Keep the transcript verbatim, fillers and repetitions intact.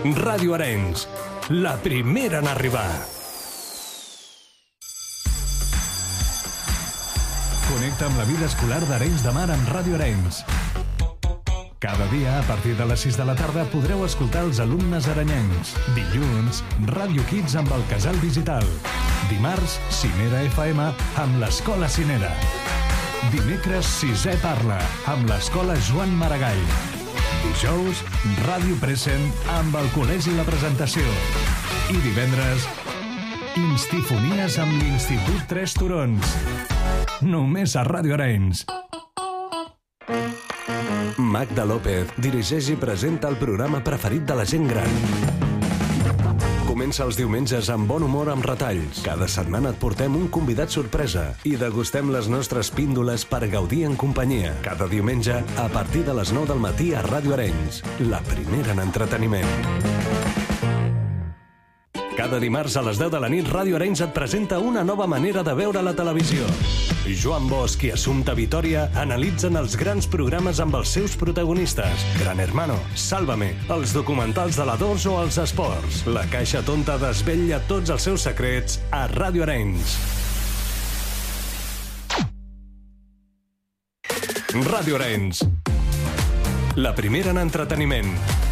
Ràdio Arenys, la primera en arribar. Connecta amb la vida escolar d'Arenys de Mar amb Ràdio Arenys. Cada dia, a partir de les sis de la tarda, podreu escoltar els alumnes arenyencs. Dilluns, Ràdio Kids amb el Casal Digital. Dimarts, Cinera F M amb l'Escola Cinera. Dimecres, Sisè Parla amb l'Escola Joan Maragall. Dijous, Ràdio Present amb el Col·legi La Presentació. I divendres, Instifonies amb l'Institut Tres Turons. Només a Ràdio Arenys. Magda López dirigeix i presenta el programa preferit de la gent gran. Comença els diumenges amb bon humor amb retalls. Cada setmana et portem un convidat sorpresa i degustem les nostres píndoles per gaudir en companyia. Cada diumenge, a partir de les nou del matí a Ràdio Arenys, la primera en entreteniment. Cada dimarts a les deu de la nit, Ràdio Arenys et presenta una nova manera de veure la televisió. Joan Bosch i Assumpta Vitòria analitzen els grans programes amb els seus protagonistes. Gran Hermano, Sálvame, els documentals de la Dors o els esports. La Caixa Tonta desvetlla tots els seus secrets a Ràdio Arenys. Ràdio Arenys, la primera en entreteniment.